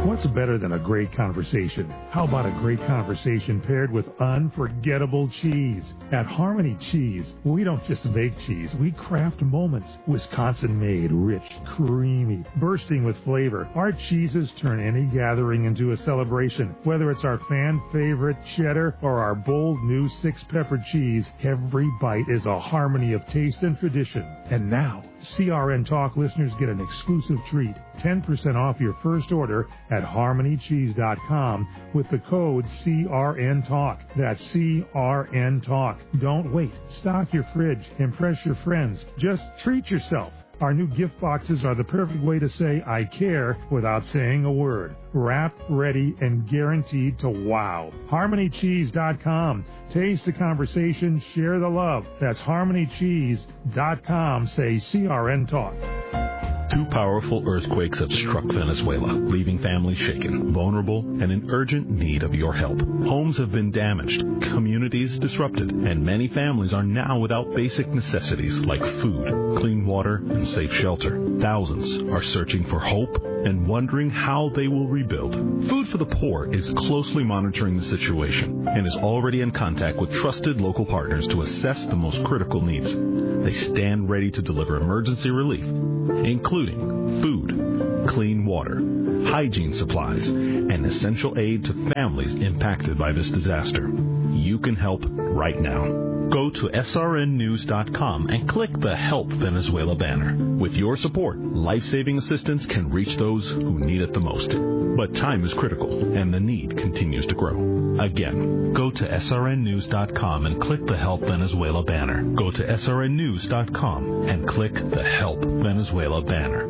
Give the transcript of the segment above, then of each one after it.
What's better than a great conversation? How about a great conversation paired with unforgettable cheese? At Harmony Cheese, we don't just make cheese, we craft moments. Wisconsin-made, rich, creamy, bursting with flavor. Our cheeses turn any gathering into a celebration. Whether it's our fan-favorite cheddar or our bold new six-pepper cheese, every bite is a harmony of taste and tradition. And now, CRN Talk listeners get an exclusive treat, 10% off your first order at harmonycheese.com with the code CRN Talk. That's CRN Talk. Don't wait. Stock your fridge. Impress your friends. Just treat yourself. Our new gift boxes are the perfect way to say I care without saying a word. Wrapped, ready, and guaranteed to wow. HarmonyCheese.com. Taste the conversation, share the love. That's HarmonyCheese.com. Say CRN Talk. Two powerful earthquakes have struck Venezuela, leaving families shaken, vulnerable, and in urgent need of your help. Homes have been damaged, communities disrupted, and many families are now without basic necessities like food, clean water, and safe shelter. Thousands are searching for hope and wondering how they will rebuild. Food for the Poor is closely monitoring the situation and is already in contact with trusted local partners to assess the most critical needs. They stand ready to deliver emergency relief, including food, clean water, hygiene supplies, and essential aid to families impacted by this disaster. You can help right now. Go to srnnews.com and click the Help Venezuela banner. With your support, life-saving assistance can reach those who need it the most. But time is critical, and the need continues to grow. Again, go to srnnews.com and click the Help Venezuela banner. Go to srnnews.com and click the Help Venezuela banner.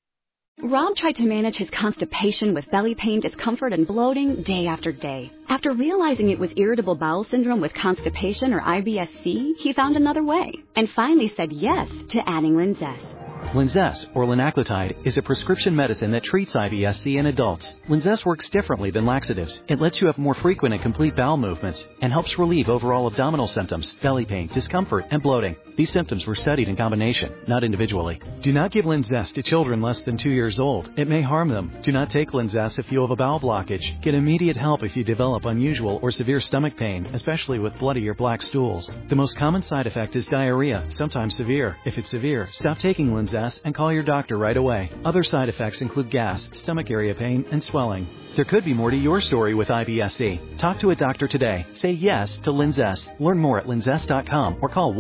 Rob tried to manage his constipation with belly pain, discomfort, and bloating day after day. After realizing it was irritable bowel syndrome with constipation or IBS-C, he found another way and finally said yes to adding Linzess. Linzess, or linaclotide, is a prescription medicine that treats IBS-C in adults. Linzess works differently than laxatives. It lets you have more frequent and complete bowel movements and helps relieve overall abdominal symptoms, belly pain, discomfort, and bloating. These symptoms were studied in combination, not individually. Do not give Linzess to children less than 2 years old. It may harm them. Do not take Linzess if you have a bowel blockage. Get immediate help if you develop unusual or severe stomach pain, especially with bloody or black stools. The most common side effect is diarrhea, sometimes severe. If it's severe, stop taking Linzess and call your doctor right away. Other side effects include gas, stomach area pain, and swelling. There could be more to your story with IBS-C. Talk to a doctor today. Say yes to Linzess. Learn more at linzess.com or call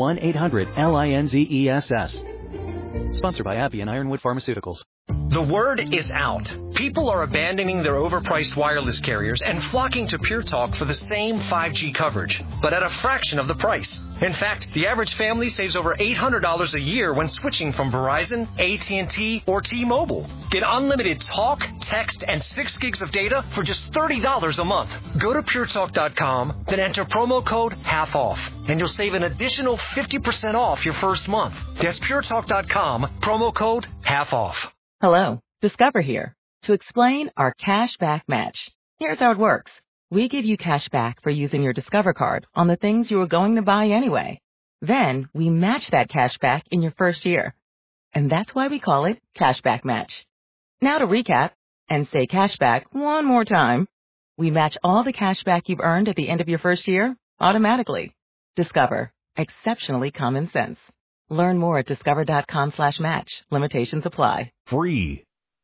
1-800-LINZESS. Sponsored by AbbVie and Ironwood Pharmaceuticals. The word is out. People are abandoning their overpriced wireless carriers and flocking to Pure Talk for the same 5G coverage, but at a fraction of the price. In fact, the average family saves over $800 a year when switching from Verizon, AT&T, or T-Mobile. Get unlimited talk, text, and 6 gigs of data for just $30 a month. Go to puretalk.com, then enter promo code HALF-OFF, and you'll save an additional 50% off your first month. That's puretalk.com, promo code HALF-OFF. Hello, Discover here to explain our cash back match. Here's how it works. We give you cash back for using your Discover card on the things you were going to buy anyway. Then we match that cash back in your first year. And that's why we call it Cashback Match. Now to recap and say cashback one more time. We match all the cash back you've earned at the end of your first year automatically. Discover. Exceptionally common sense. Learn more at discover.com/match. Limitations apply. Free.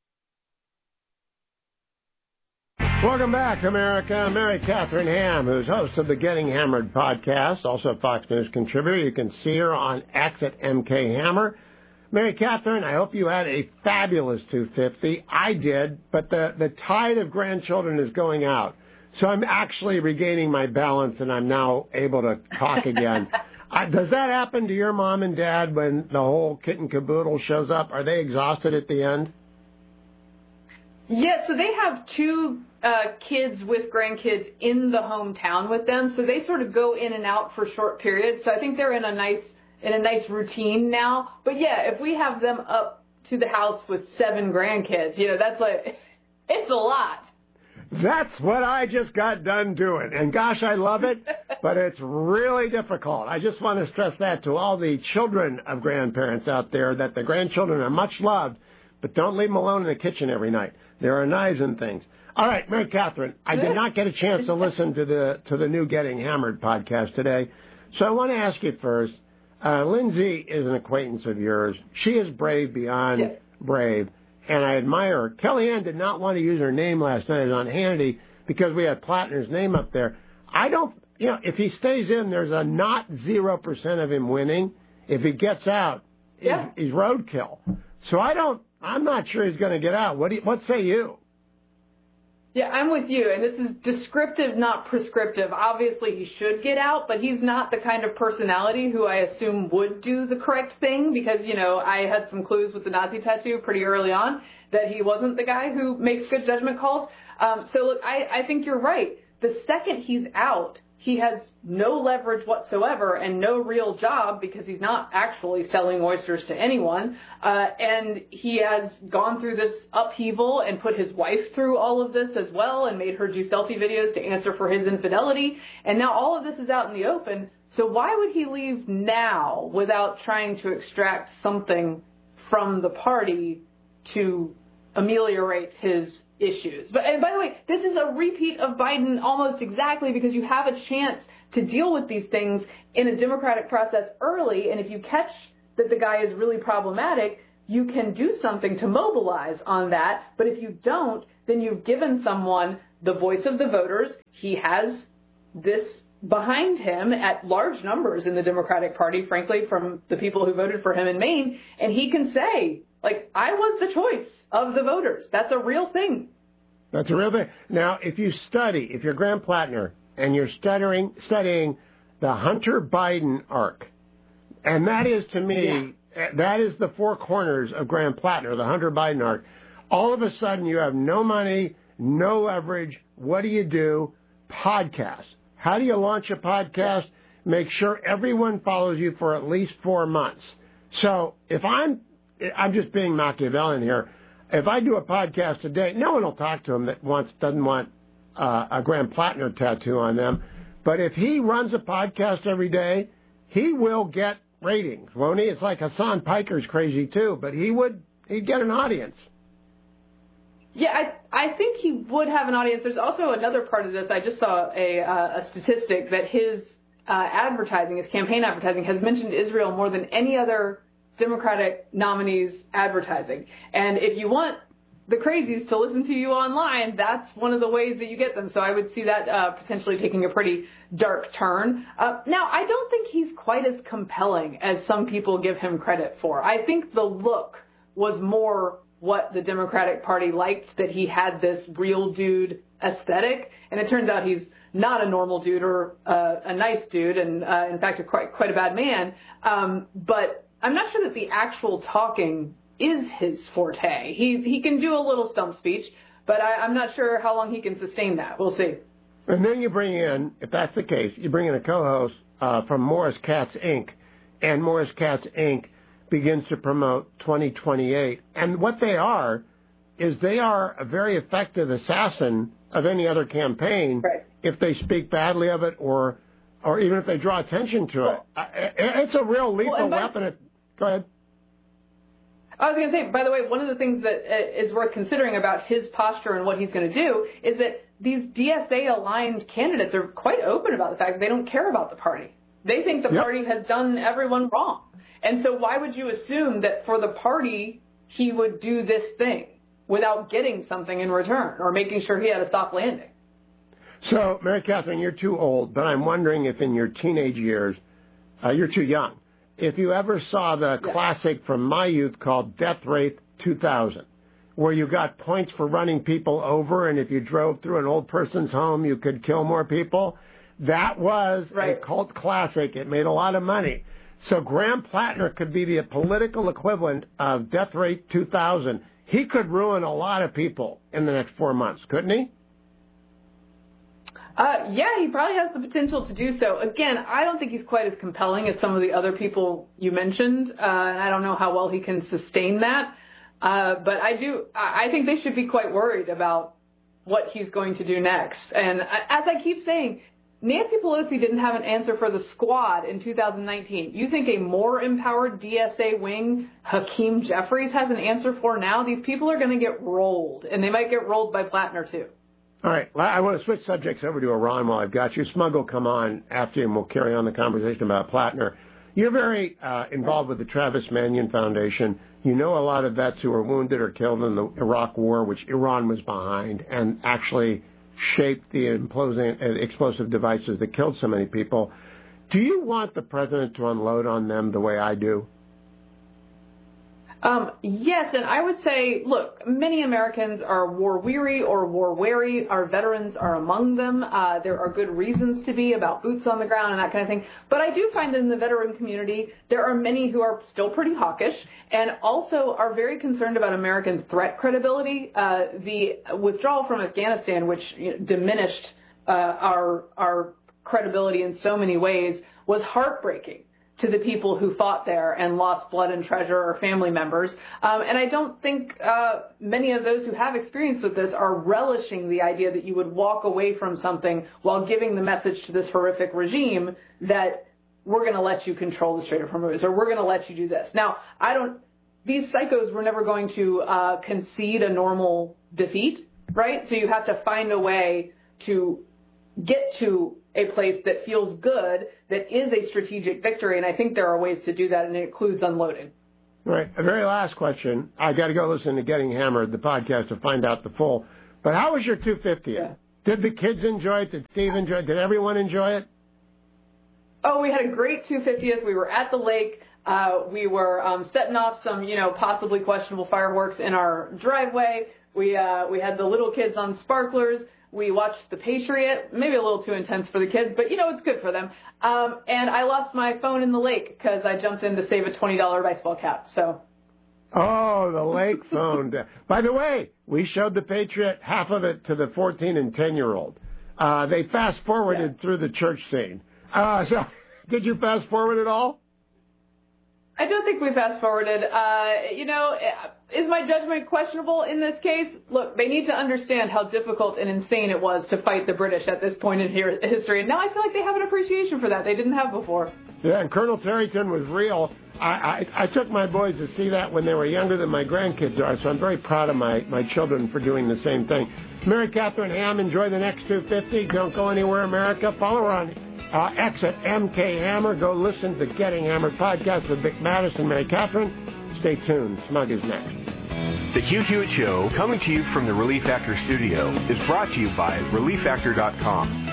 Welcome back, America. Mary Catherine Ham, who's host of the Getting Hammered podcast, also a Fox News contributor. You can see her on X at MK Hammer. Mary Catherine, I hope you had a fabulous 250. I did, but the tide of grandchildren is going out. So I'm actually regaining my balance, and I'm now able to talk again. Does that happen to your mom and dad when the whole kit and caboodle shows up? Are they exhausted at the end? Yeah, so they have two kids with grandkids in the hometown with them, so they sort of go in and out for short periods. So I think they're in a nice routine now. But yeah, if we have them up to the house with 7 grandkids, that's it's a lot. That's what I just got done doing. And gosh, I love it, but it's really difficult. I just want to stress that to all the children of grandparents out there, that the grandchildren are much loved, but don't leave them alone in the kitchen every night. There are knives and things. All right, Mary Catherine, I did not get a chance to listen to the new Getting Hammered podcast today, so I want to ask you first. Lindsay is an acquaintance of yours. She is brave beyond brave, and I admire her. Kellyanne did not want to use her name last night on Hannity because we had Plattner's name up there. I don't, if he stays in, there's a not 0% of him winning. If he gets out, he's roadkill. So I'm not sure he's going to get out. What say you? Yeah, I'm with you, and this is descriptive, not prescriptive. Obviously, he should get out, but he's not the kind of personality who I assume would do the correct thing because, I had some clues with the Nazi tattoo pretty early on that he wasn't the guy who makes good judgment calls. So, look, I think you're right. The second he's out, he has no leverage whatsoever and no real job because he's not actually selling oysters to anyone. And he has gone through this upheaval and put his wife through all of this as well and made her do selfie videos to answer for his infidelity. And now all of this is out in the open. So why would he leave now without trying to extract something from the party to ameliorate his issues? And by the way, this is a repeat of Biden almost exactly because you have a chance to deal with these things in a democratic process early, and if you catch that the guy is really problematic, you can do something to mobilize on that. But if you don't, then you've given someone the voice of the voters. He has this behind him at large numbers in the Democratic Party, frankly, from the people who voted for him in Maine, and he can say, I was the choice of the voters. That's a real thing. That's a real thing. Now, if you're Graham Plattner and you're studying the Hunter Biden arc, and that is, to me, that is the four corners of Graham Plattner, the Hunter Biden arc. All of a sudden, you have no money, no leverage. What do? Podcasts. How do you launch a podcast? Make sure everyone follows you for at least 4 months. So if I'm just being Machiavellian here. If I do a podcast today, no one will talk to him that doesn't want a Graham Plattner tattoo on them. But if he runs a podcast every day, he will get ratings, won't he? It's like Hassan Piker's crazy too, but he'd get an audience. Yeah, I think he would have an audience. There's also another part of this. I just saw a statistic that his his campaign advertising, has mentioned Israel more than any other Democratic nominees' advertising. And if you want the crazies to listen to you online, that's one of the ways that you get them. So I would see that potentially taking a pretty dark turn. Now, I don't think he's quite as compelling as some people give him credit for. I think the look was more what the Democratic Party liked, that he had this real dude aesthetic. And it turns out he's not a normal dude or a nice dude, and in fact, quite a bad man. But I'm not sure that the actual talking is his forte. He can do a little stump speech, but I'm not sure how long he can sustain that. We'll see. And then you bring in, if that's the case, you bring in a co-host from Morris Katz, Inc., and Morris Katz, Inc. begins to promote 2028. And what they are is they are a very effective assassin of any other campaign if they speak badly of it or even if they draw attention to it. It's a real lethal weapon. Go ahead. I was going to say, by the way, one of the things that is worth considering about his posture and what he's going to do is that these DSA-aligned candidates are quite open about the fact that they don't care about the party. They think the party has done everyone wrong. And so why would you assume that for the party he would do this thing without getting something in return or making sure he had a soft landing? So, Mary Catherine, you're too old, but I'm wondering if in your teenage years, you're too young. If you ever saw the classic from my youth called Death Race 2000, where you got points for running people over, and if you drove through an old person's home, you could kill more people. That was a cult classic. It made a lot of money. So Graham Plattner could be the political equivalent of Death Race 2000. He could ruin a lot of people in the next 4 months, couldn't he? Yeah, he probably has the potential to do so. Again, I don't think he's quite as compelling as some of the other people you mentioned, and I don't know how well he can sustain that. But I think they should be quite worried about what he's going to do next. And as I keep saying, Nancy Pelosi didn't have an answer for the squad in 2019. You think a more empowered DSA wing, Hakeem Jeffries, has an answer for now? These people are going to get rolled, and they might get rolled by Plattner, too. All right. I want to switch subjects over to Iran while I've got you. Smug will come on after you, and we'll carry on the conversation about Plattner. You're very involved with the Travis Manion Foundation. You know a lot of vets who were wounded or killed in the Iraq War, which Iran was behind, and actually shaped the explosive devices that killed so many people. Do you want the president to unload on them the way I do? Yes, and I would say, look, many Americans are war-weary or war-wary. Our veterans are among them. There are good reasons to be about boots on the ground and that kind of thing. But I do find that in the veteran community, there are many who are still pretty hawkish and also are very concerned about American threat credibility. The withdrawal from Afghanistan, which diminished our credibility in so many ways, was heartbreaking to the people who fought there and lost blood and treasure or family members. And I don't think many of those who have experience with this are relishing the idea that you would walk away from something while giving the message to this horrific regime that we're going to let you control the Strait of Hormuz or we're going to let you do this. Now, these psychos were never going to concede a normal defeat, right? So you have to find a way to get to a place that feels good, that is a strategic victory, and I think there are ways to do that, and it includes unloading. Right. A very last question. I got to go listen to Getting Hammered, the podcast, to find out the full. But how was your 250th? Yeah. Did the kids enjoy it? Did Steve enjoy it? Did everyone enjoy it? Oh, we had a great 250th. We were at the lake. We were setting off some, possibly questionable fireworks in our driveway. We had the little kids on sparklers. We watched The Patriot, maybe a little too intense for the kids, but, it's good for them. And I lost my phone in the lake because I jumped in to save a $20 baseball cap. So. Oh, the lake phone. By the way, we showed The Patriot, half of it to the 14 and 10-year-old. They fast-forwarded through the church scene. So did you fast-forward at all? I don't think we fast-forwarded. Is my judgment questionable in this case? Look, they need to understand how difficult and insane it was to fight the British at this point in history. And now I feel like they have an appreciation for that they didn't have before. Yeah, and Colonel Terryton was real. I took my boys to see that when they were younger than my grandkids are, so I'm very proud of my children for doing the same thing. Mary Catherine Ham, enjoy the next 250. Don't go anywhere, America. Follow her on X at MK Hammer. Go listen to the Getting Hammered podcast with Vic Madison, Mary Catherine. Stay tuned. Smug is next. The Hugh Hewitt Show, coming to you from the Relief Factor studio, is brought to you by ReliefFactor.com.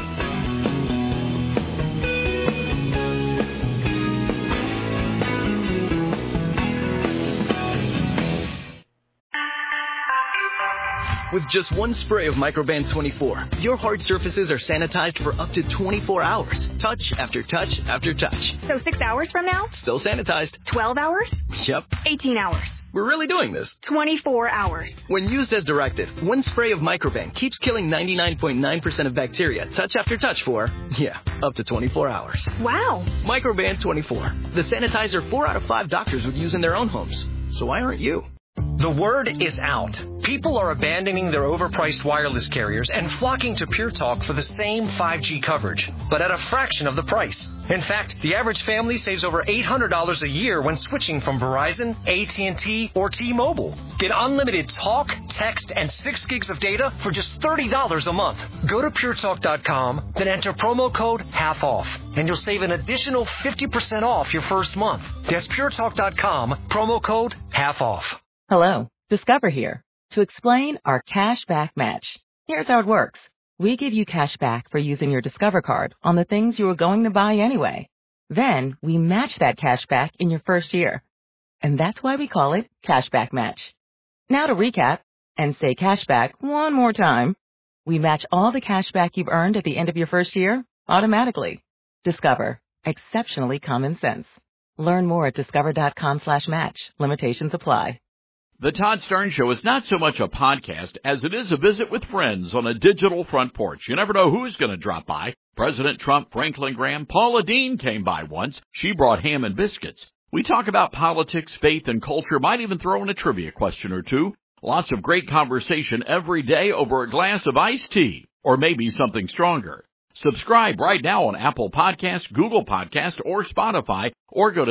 With just one spray of Microban 24, your hard surfaces are sanitized for up to 24 hours. Touch after touch after touch. So 6 hours from now? Still sanitized. 12 hours? Yep. 18 hours. We're really doing this. 24 hours. When used as directed, one spray of Microban keeps killing 99.9% of bacteria touch after touch for, up to 24 hours. Wow. Microban 24. The sanitizer 4 out of 5 doctors would use in their own homes. So why aren't you? The word is out. People are abandoning their overpriced wireless carriers and flocking to Pure Talk for the same 5G coverage, but at a fraction of the price. In fact, the average family saves over $800 a year when switching from Verizon, AT&T, or T-Mobile. Get unlimited talk, text, and 6 gigs of data for just $30 a month. Go to puretalk.com, then enter promo code HALF-OFF, and you'll save an additional 50% off your first month. That's puretalk.com, promo code HALF-OFF. Hello, Discover here to explain our cash back match. Here's how it works. We give you cash back for using your Discover card on the things you were going to buy anyway. Then we match that cash back in your first year. And that's why we call it Cash Back Match. Now to recap and say cash back one more time. We match all the cash back you've earned at the end of your first year automatically. Discover. Exceptionally common sense. Learn more at discover.com/match. Limitations apply. The Todd Stern Show is not so much a podcast as it is a visit with friends on a digital front porch. You never know who's going to drop by. President Trump, Franklin Graham, Paula Deen came by once. She brought ham and biscuits. We talk about politics, faith, and culture. Might even throw in a trivia question or two. Lots of great conversation every day over a glass of iced tea, or maybe something stronger. Subscribe right now on Apple Podcasts, Google Podcasts, or Spotify, or go to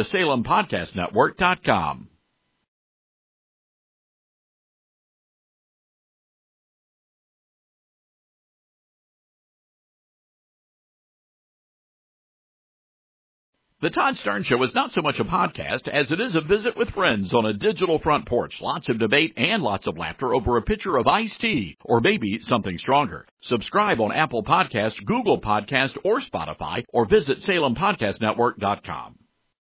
SalemPodcastNetwork.com. The Todd Stern Show is not so much a podcast as it is a visit with friends on a digital front porch. Lots of debate and lots of laughter over a pitcher of iced tea, or maybe something stronger. Subscribe on Apple Podcasts, Google Podcasts, or Spotify, or visit SalemPodcastNetwork.com.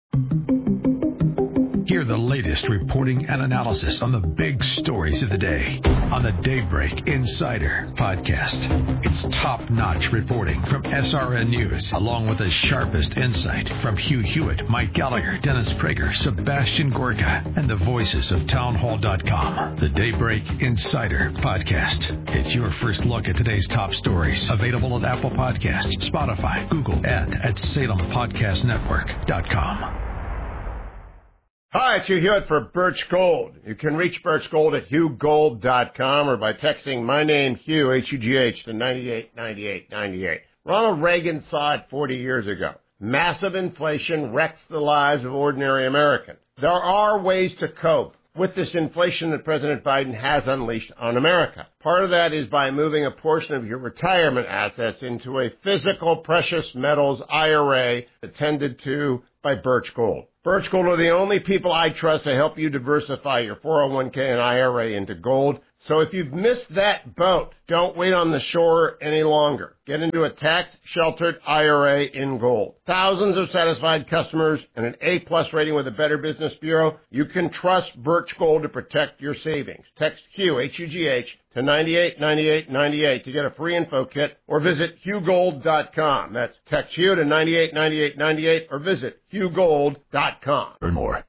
Hear the latest reporting and analysis on the big stories of the day on the Daybreak Insider podcast. It's top-notch reporting from SRN News, along with the sharpest insight from Hugh Hewitt, Mike Gallagher, Dennis Prager, Sebastian Gorka, and the voices of townhall.com. The Daybreak Insider podcast. It's your first look at today's top stories. Available at Apple Podcasts, Spotify, Google, and at SalemPodcastNetwork.com. Hi, it's Hugh Hewitt for Birch Gold. You can reach Birch Gold at HughGold.com or by texting my name, Hugh, H-U-G-H, to 989898. Ronald Reagan saw it 40 years ago. Massive inflation wrecks the lives of ordinary Americans. There are ways to cope with this inflation that President Biden has unleashed on America. Part of that is by moving a portion of your retirement assets into a physical precious metals IRA attended to by Birch Gold. Birch Gold are the only people I trust to help you diversify your 401k and IRA into gold. So if you've missed that boat, don't wait on the shore any longer. Get into a tax-sheltered IRA in gold. Thousands of satisfied customers and an A-plus rating with the Better Business Bureau. You can trust Birch Gold to protect your savings. Text Hugh, H-U-G-H, to 989898 to get a free info kit or visit HughGold.com. That's text Hugh to 989898 or visit HughGold.com. Or more.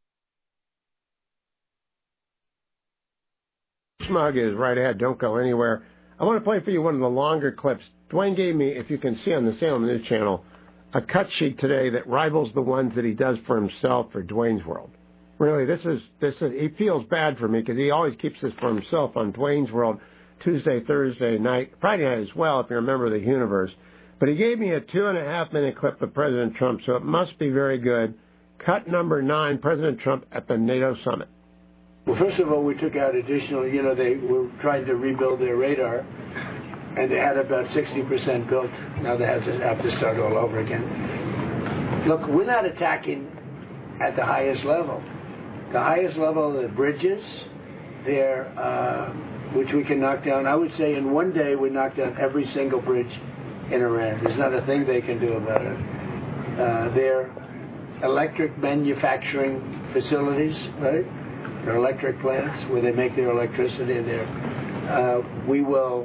Smug is right ahead. Don't go anywhere. I want to play for you one of the longer clips. Dwayne gave me, if you can see on the Salem News Channel, a cut sheet today that rivals the ones that he does for himself for Dwayne's World. Really, this is he feels bad for me because he always keeps this for himself on Dwayne's World Tuesday, Thursday night, Friday night as well, if you're a member of the Universe. But he gave me a 2.5-minute clip of President Trump, so it must be very good. Cut number 9, President Trump at the NATO summit. Well, first of all, we took out additional, they were trying to rebuild their radar, and they had about 60% built. Now they have to start all over again. Look, we're not attacking at the highest level. The highest level are the bridges, which we can knock down. I would say in one day we knock down every single bridge in Iran. There's not a thing they can do about it. Their electric manufacturing facilities, right? Their electric plants where they make their electricity there. We'll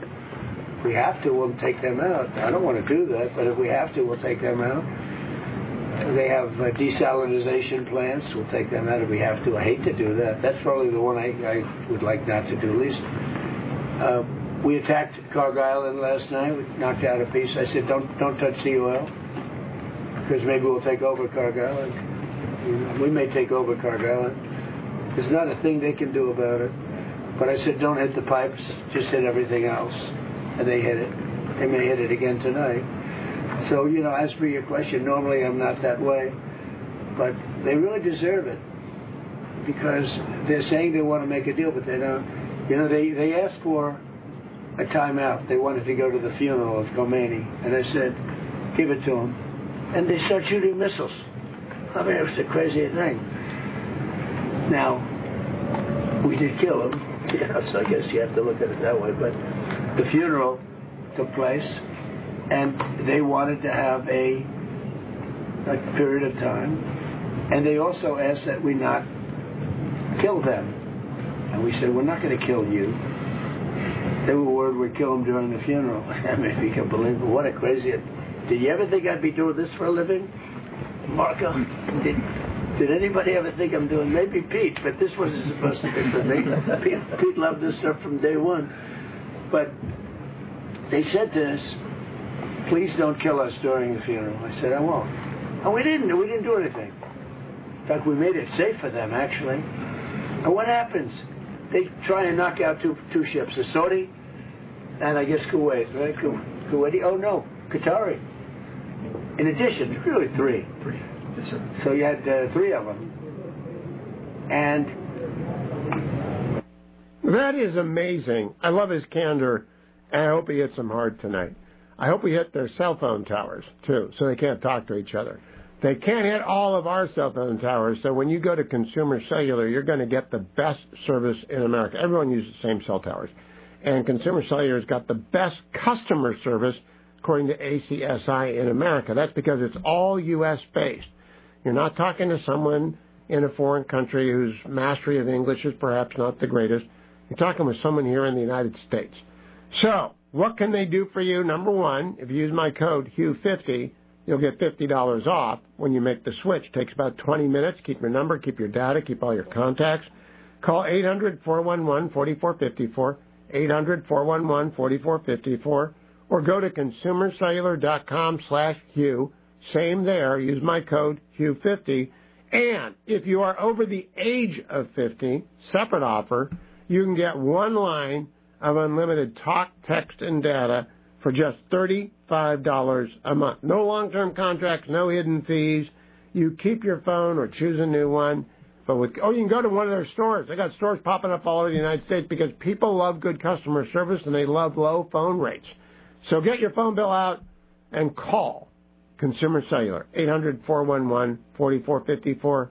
take them out. I don't want to do that, but if we have to, we'll take them out. They have desalinization plants. We'll take them out if we have to. I hate to do that. That's probably the one I would like not to do least. We attacked Cargill Island last night. We knocked out a piece. I said, don't touch the oil, because maybe we'll take over Cargill Island. We may take over Cargill Island. There's not a thing they can do about it. But I said, don't hit the pipes, just hit everything else. And they hit it. They may hit it again tonight. So, as for your question, normally I'm not that way. But they really deserve it. Because they're saying they want to make a deal, but they don't. They asked for a timeout. They wanted to go to the funeral of Khomeini. And I said, give it to them. And they start shooting missiles. I mean, it was the craziest thing. Now, we did kill him, so I guess you have to look at it that way, but the funeral took place, and they wanted to have a period of time, and they also asked that we not kill them. And we said, we're not going to kill you. They were worried we'd kill them during the funeral. I mean, if you can believe it, what a crazy... Did you ever think I'd be doing this for a living, Marco? Did anybody ever think I'm doing, maybe Pete, but this wasn't supposed to be for me. Pete loved this stuff from day one. But they said to us, please don't kill us during the funeral. I said, I won't. And we didn't do anything. In fact, we made it safe for them, actually. And what happens? They try and knock out two ships, the Saudi and I guess Kuwait, right? Kuwaiti? Oh, no, Qatari. In addition, really three. Yes, sir. So you had 3 of them. And that is amazing. I love his candor, and I hope he hits them hard tonight. I hope we hit their cell phone towers, too, so they can't talk to each other. They can't hit all of our cell phone towers, so when you go to Consumer Cellular, you're going to get the best service in America. Everyone uses the same cell towers. And Consumer Cellular has got the best customer service, according to ACSI, in America. That's because it's all U.S.-based. You're not talking to someone in a foreign country whose mastery of English is perhaps not the greatest. You're talking with someone here in the United States. So, what can they do for you? Number one, if you use my code HUGH50, you'll get $50 off when you make the switch. It takes about 20 minutes. Keep your number, keep your data, keep all your contacts. Call 800-411-4454, 800-411-4454, or go to consumercellular.com/Hugh. Same there. Use my code HUGH50. And if you are over the age of 50, separate offer, you can get one line of unlimited talk, text, and data for just $35 a month. No long-term contracts, no hidden fees. You keep your phone or choose a new one. You can go to one of their stores. They got stores popping up all over the United States because people love good customer service and they love low phone rates. So get your phone bill out and call Consumer Cellular, 800-411-4454,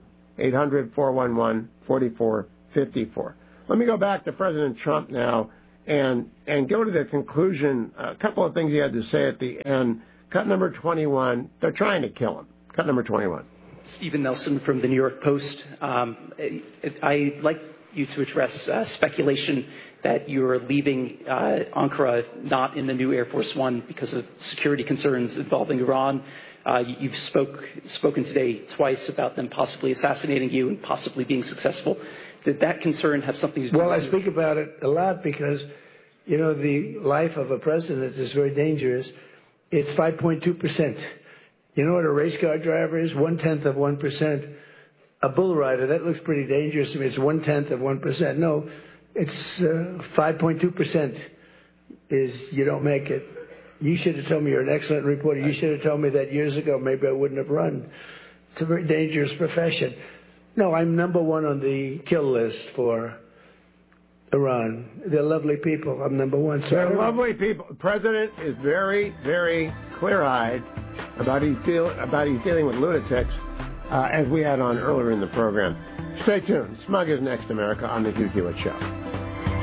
800-411-4454. Let me go back to President Trump now and go to the conclusion. A couple of things he had to say at the end. Cut number 21, they're trying to kill him. Cut number 21. Stephen Nelson from the New York Post. I'd like you to address speculation that you're leaving Ankara not in the new Air Force One because of security concerns involving Iran. You've spoken today twice about them possibly assassinating you and possibly being successful. Did that concern have something to do with it? Well, I speak about it a lot because, the life of a president is very dangerous. It's 5.2%. You know what a race car driver is? 1/10 of 1%. A bull rider, that looks pretty dangerous to me. It's 1/10 of 1%. No, it's 5.2% is you don't make it. You should have told me you're an excellent reporter. You should have told me that years ago. Maybe I wouldn't have run. It's a very dangerous profession. No, I'm number one on the kill list for Iran. They're lovely people. I'm number one. So they're lovely people. The president is very, very clear-eyed about he's dealing with lunatics, as we had on earlier in the program. Stay tuned. Smug is next, America, on the Hugh Hewitt Show.